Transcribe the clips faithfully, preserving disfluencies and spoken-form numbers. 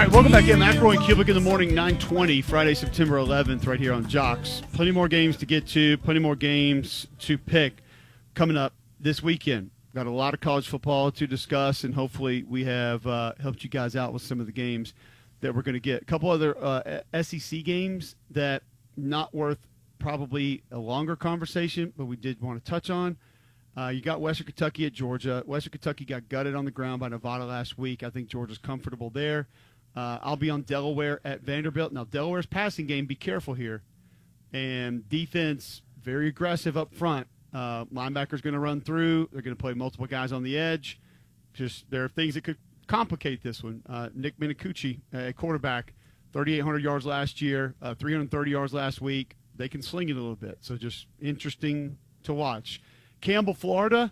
right, welcome back in. McElroy and Cubic in the morning, nine twenty, Friday, September eleventh, right here on Jocks. Plenty more games to get to, plenty more games to pick coming up this weekend. Got a lot of college football to discuss, and hopefully we have uh, helped you guys out with some of the games that we're going to get. A couple other uh, S E C games that not worth probably a longer conversation, but we did want to touch on. Uh, you got Western Kentucky at Georgia. Western Kentucky got gutted on the ground by Nevada last week. I think Georgia's comfortable there. Uh, I'll be on Delaware at Vanderbilt. Now, Delaware's passing game, be careful here. And defense, very aggressive up front. Uh, linebackers going to run through. They're going to play multiple guys on the edge. Just there are things that could complicate this one. Uh, Nick Minicucci, a quarterback, thirty-eight hundred yards last year, uh, three hundred thirty yards last week. They can sling it a little bit. So just interesting to watch. Campbell, Florida,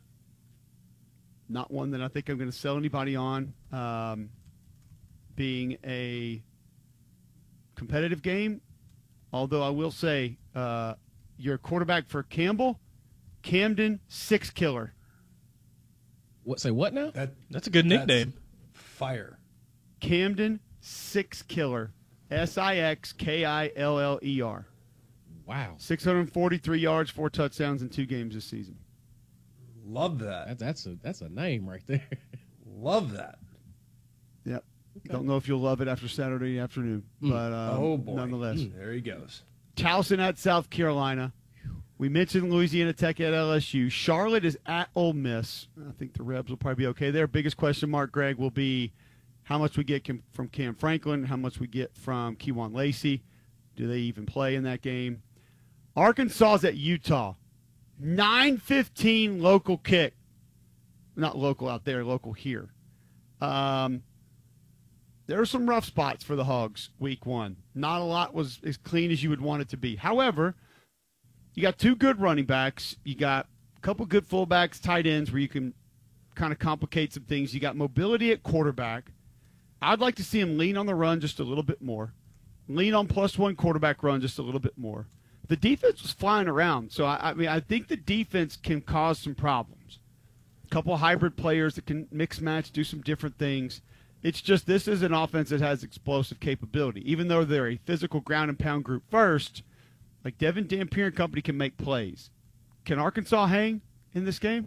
not one that I think I'm going to sell anybody on. Um, being a competitive game, although I will say uh, your quarterback for Campbell, Camden Six Killer. What? Say what now? That, that's a good nickname. Fire. Camden Six Killer. S I X K I L L E R. Wow. six hundred forty-three yards, four touchdowns in two games this season. Love that. that that's a that's a name right there. Love that. Yep. Okay. Don't know if you'll love it after Saturday afternoon, mm. but um, oh boy. nonetheless. Mm. There he goes. Towson at South Carolina. We mentioned Louisiana Tech at L S U. Charlotte is at Ole Miss. I think the Rebs will probably be okay there. Biggest question mark, Greg, will be how much we get from Cam Franklin, how much we get from Kewan Lacey. Do they even play in that game? Arkansas's at Utah. nine fifteen local kick. Not local out there, local here. Um, there are some rough spots for the Hogs week one. Not a lot was as clean as you would want it to be. However, you got two good running backs. You got a couple good fullbacks, tight ends where you can kind of complicate some things. You got mobility at quarterback. I'd like to see him lean on the run just a little bit more. Lean on plus one quarterback run just a little bit more. The defense was flying around, so I, I mean I think the defense can cause some problems. A couple hybrid players that can mix match, do some different things. It's just this is an offense that has explosive capability. Even though they're a physical ground and pound group first, like Devin Dampier and company can make plays. Can Arkansas hang in this game?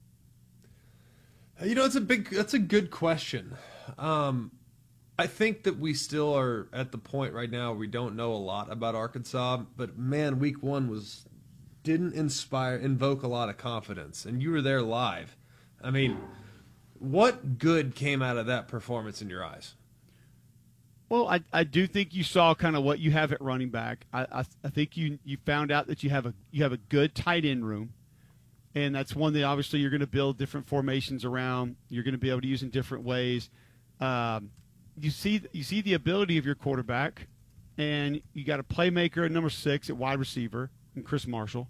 You know, it's a big. That's a good question. Um, I think that we still are at the point right now where we don't know a lot about Arkansas, but man, week one was didn't inspire, invoke a lot of confidence, and you were there live. I mean, what good came out of that performance in your eyes? Well, I, I do think you saw kind of what you have at running back. I, I I think you you found out that you have a you have a good tight end room, and that's one that obviously you're going to build different formations around. You're going to be able to use in different ways. Um, You see, you see the ability of your quarterback, and you got a playmaker at number six at wide receiver, and Chris Marshall.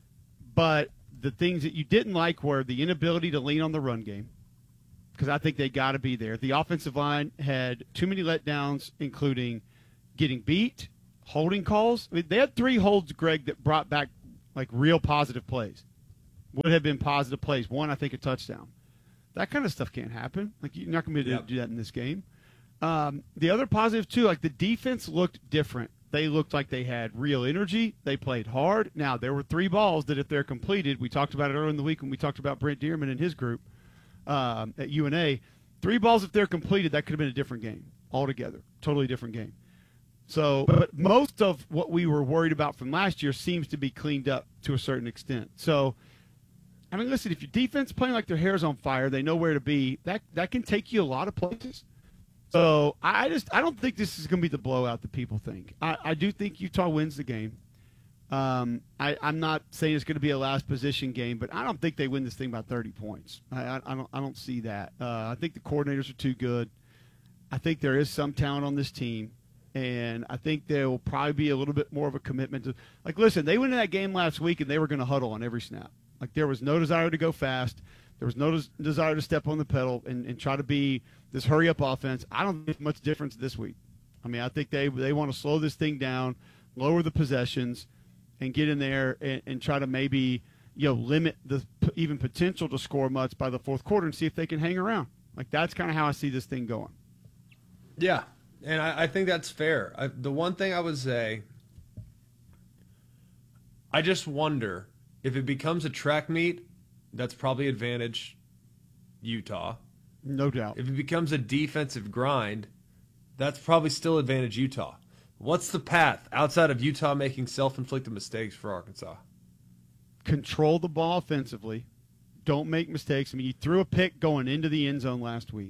But the things that you didn't like were the inability to lean on the run game, because I think they got to be there. The offensive line had too many letdowns, including getting beat, holding calls. I mean, they had three holds, Greg, that brought back like real positive plays. Would have been positive plays. One, I think, a touchdown. That kind of stuff can't happen. Like you're not going to be able to Yep. do that in this game. Um, the other positive, too, like the defense looked different. They looked like they had real energy. They played hard. Now, there were three balls that if they're completed, we talked about it earlier in the week when we talked about Brent Dearman and his group um, at U N A. Three balls, if they're completed, that could have been a different game altogether. Totally different game. So, but most of what we were worried about from last year seems to be cleaned up to a certain extent. So, I mean, listen, if your defense playing like their hair's on fire, they know where to be, that, that can take you a lot of places. So I just I don't think this is going to be the blowout that people think. I, I do think Utah wins the game. Um, I, I'm not saying it's going to be a last position game, but I don't think they win this thing by thirty points. I, I, I don't I don't see that. Uh, I think the coordinators are too good. I think there is some talent on this team, and I think there will probably be a little bit more of a commitment to like. Listen, they went in that game last week and they were going to huddle on every snap. Like there was no desire to go fast. There was no des- desire to step on the pedal and, and try to be this hurry-up offense. I don't think much difference this week. I mean, I think they they want to slow this thing down, lower the possessions, and get in there and, and try to maybe you know limit the p- even potential to score much by the fourth quarter and see if they can hang around. Like that's kind of how I see this thing going. Yeah, And I, I think that's fair. I, the one thing I would say, I just wonder if it becomes a track meet, that's probably advantage Utah. No doubt. If it becomes a defensive grind, that's probably still advantage Utah. What's the path outside of Utah making self-inflicted mistakes for Arkansas? Control the ball offensively. Don't make mistakes. I mean, you threw a pick going into the end zone last week.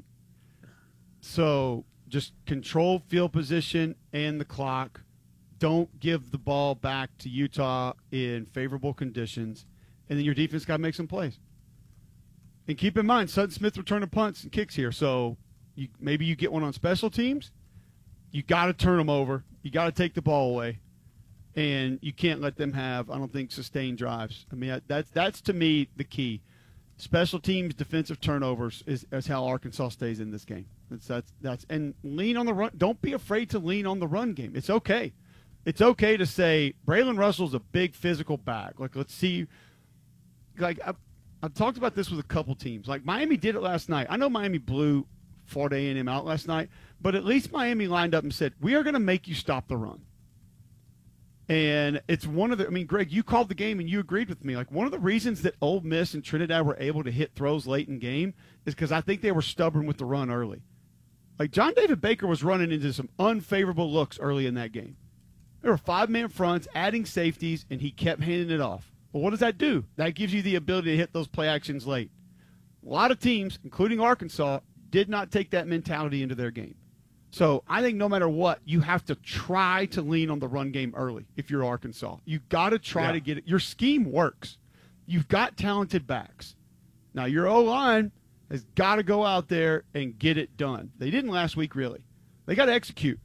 So just control field position and the clock. Don't give the ball back to Utah in favorable conditions. And then your defense got to make some plays. And keep in mind, Sutton Smith returning punts and kicks here. So you, maybe you get one on special teams. You got to turn them over. You got to take the ball away. And you can't let them have, I don't think, sustained drives. I mean, that's, that's to me, the key. Special teams, defensive turnovers is, is how Arkansas stays in this game. That's, that's, that's, and lean on the run. Don't be afraid to lean on the run game. It's okay. It's okay to say, Braylon Russell's a big physical back. Like, let's see. Like, I've, I've talked about this with a couple teams. Like, Miami did it last night. I know Miami blew Florida A and M out last night, but at least Miami lined up and said, we are going to make you stop the run. And it's one of the – I mean, Greg, you called the game and you agreed with me. Like, one of the reasons that Ole Miss and Trinidad were able to hit throws late in game is because I think they were stubborn with the run early. Like, John David Baker was running into some unfavorable looks early in that game. There were five-man fronts, adding safeties, and he kept handing it off. Well, what does that do? That gives you the ability to hit those play actions late. A lot of teams, including Arkansas, did not take that mentality into their game. So I think no matter what, you have to try to lean on the run game early if you're Arkansas. You've got to try yeah. to get it. Your scheme works. You've got talented backs. Now, your O-line has got to go out there and get it done. They didn't last week, really. They got to execute.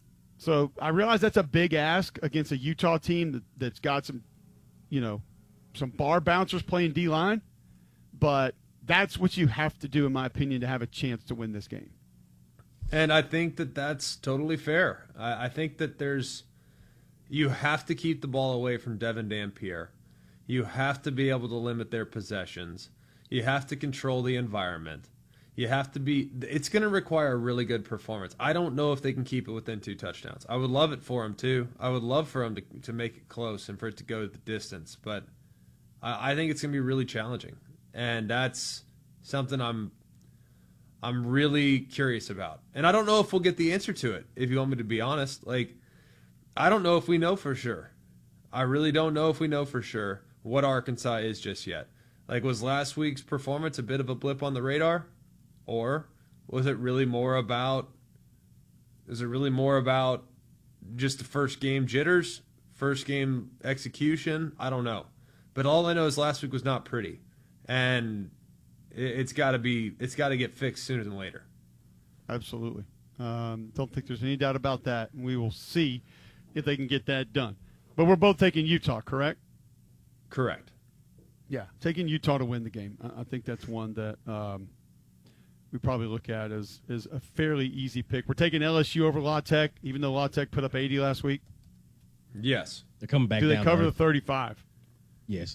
So I realize that's a big ask against a Utah team that, that's got some, you know, some bar bouncers playing D-line. But that's what you have to do, in my opinion, to have a chance to win this game. And I think that that's totally fair. I, I think that there's – you have to keep the ball away from Devin Dampierre. You have to be able to limit their possessions. You have to control the environment. You have to be – it's going to require a really good performance. I don't know if they can keep it within two touchdowns. I would love it for them, too. I would love for them to, to make it close and for it to go the distance. But I, I think it's going to be really challenging. And that's something I'm – I'm really curious about. And I don't know if we'll get the answer to it, if you want me to be honest. Like, I don't know if we know for sure. I really don't know if we know for sure what Arkansas is just yet. Like, was last week's performance a bit of a blip on the radar? Or was it really more about, is it really more about just the first game jitters, first game execution? I don't know. But all I know is last week was not pretty. And it's got to be. It's got to get fixed sooner than later. Absolutely. Um, don't think there's any doubt about that. And we will see if they can get that done. But we're both taking Utah, correct? Correct. Yeah, taking Utah to win the game. I, I think that's one that um, we probably look at as, as a fairly easy pick. We're taking L S U over La Tech, even though La Tech put up eighty last week. Yes. They're coming back Do they down cover there. the thirty-five? Yes.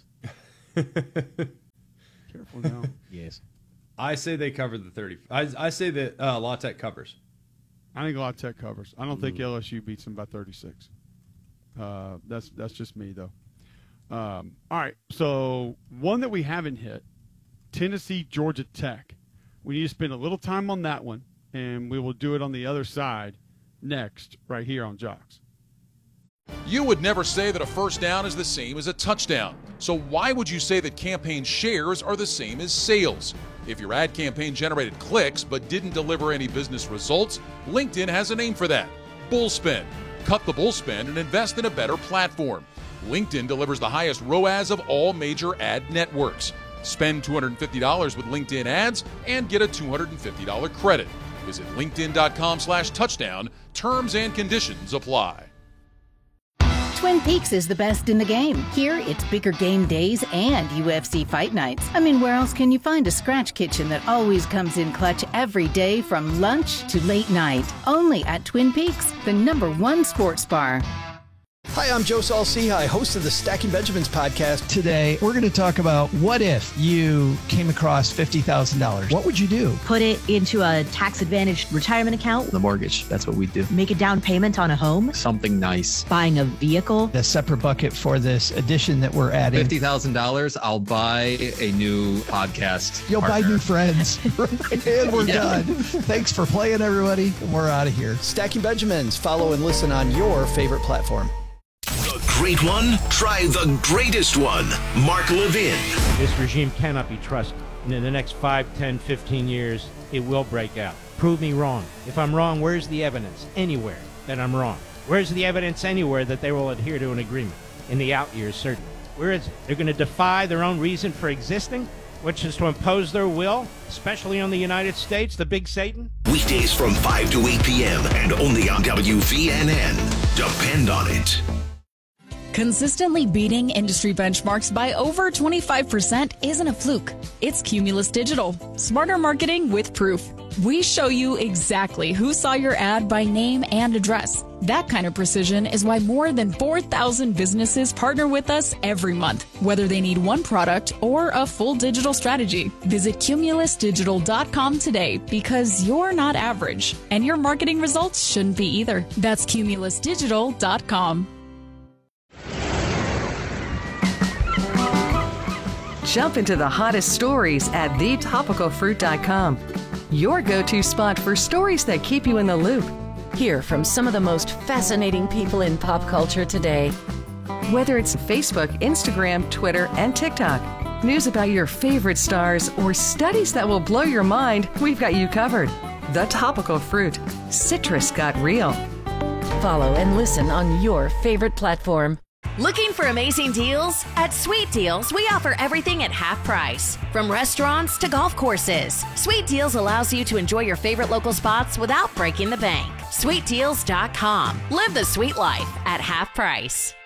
Careful now. Yes. I say they cover the thirty. I, I say that uh, La Tech covers. I think La Tech covers. I don't Ooh. think L S U beats them by thirty-six. Uh, that's that's just me, though. Um, all right, so one that we haven't hit, Tennessee, Georgia Tech. We need to spend a little time on that one, and we will do it on the other side next, right here on Jocks. You would never say that a first down is the same as a touchdown. So why would you say that campaign shares are the same as sales? If your ad campaign generated clicks but didn't deliver any business results, LinkedIn has a name for that. Bullspend. Cut the bullspend and invest in a better platform. LinkedIn delivers the highest R O A S of all major ad networks. Spend two hundred fifty dollars with LinkedIn ads and get a two hundred fifty dollars credit. Visit linkedin.com slash touchdown. Terms and conditions apply. Twin Peaks is the best in the game. Here, it's bigger game days and U F C fight nights. I mean, where else can you find a scratch kitchen that always comes in clutch every day from lunch to late night? Only at Twin Peaks, the number one sports bar. Hi, I'm Joe Saul-Sehy, host of the Stacking Benjamins podcast. Today, we're going to talk about what if you came across fifty thousand dollars? What would you do? Put it into a tax-advantaged retirement account. The mortgage, that's what we do. Make a down payment on a home. Something nice. Buying a vehicle. A separate bucket for this addition that we're adding. fifty thousand dollars, I'll buy a new podcast You'll partner. buy new friends. And we're yeah. done. Thanks for playing, everybody. We're out of here. Stacking Benjamins. Follow and listen on your favorite platform. The great one? Try the greatest one. Mark Levin. This regime cannot be trusted. And in the next five, ten, fifteen years, it will break out. Prove me wrong. If I'm wrong, where's the evidence? Anywhere that I'm wrong. Where's the evidence anywhere that they will adhere to an agreement? In the out years, certainly. Where is it? They're going to defy their own reason for existing, which is to impose their will, especially on the United States, the big Satan? Weekdays from five to eight p.m. and only on W V N N. Depend on it. Consistently beating industry benchmarks by over twenty-five percent isn't a fluke. It's Cumulus Digital. Smarter marketing with proof. We show you exactly who saw your ad by name and address. That kind of precision is why more than four thousand businesses partner with us every month, whether they need one product or a full digital strategy. Visit cumulus digital dot com today because you're not average, and your marketing results shouldn't be either. That's cumulus digital dot com. Jump into the hottest stories at the topical fruit dot com. Your go-to spot for stories that keep you in the loop. Hear from some of the most fascinating people in pop culture today. Whether it's Facebook, Instagram, Twitter, and TikTok, news about your favorite stars, or studies that will blow your mind, we've got you covered. The Topical Fruit. Citrus got real. Follow and listen on your favorite platform. Looking for amazing deals? At Sweet Deals, we offer everything at half price. From restaurants to golf courses, Sweet Deals allows you to enjoy your favorite local spots without breaking the bank. sweet deals dot com. Live the sweet life at half price.